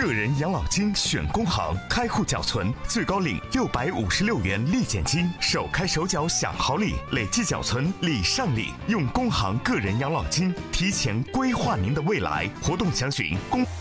个人养老金选工行，开户缴存，最高领656元立减金，首开首缴享好礼，累计缴存礼上礼。用工行个人养老金提前规划您的未来。活动详询工。